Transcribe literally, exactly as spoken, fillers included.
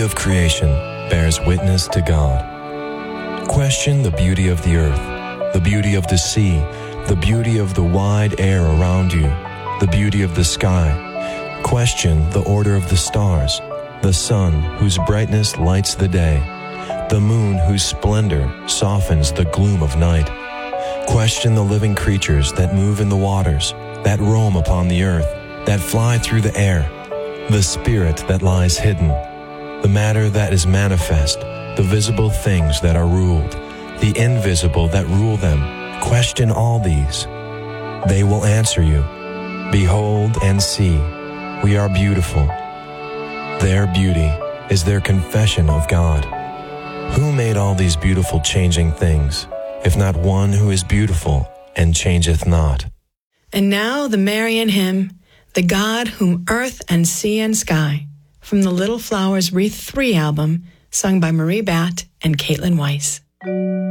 of creation bears witness to God. Question the beauty of the earth, the beauty of the sea, the beauty of the wide air around you, the beauty of the sky. Question the order of the stars, the sun whose brightness lights the day, the moon whose splendor softens the gloom of night. Question the living creatures that move in the waters, that roam upon the earth, that fly through the air, the spirit that lies hidden, the matter that is manifest, the visible things that are ruled, the invisible that rule them. Question all these. They will answer you. Behold and see, we are beautiful. Their beauty is their confession of God. Who made all these beautiful changing things, if not one who is beautiful and changeth not? And now the Marian hymn, The God Whom Earth and Sea and Sky, from the Little Flowers Wreath three album, sung by Marie Batt and Caitlin Weiss.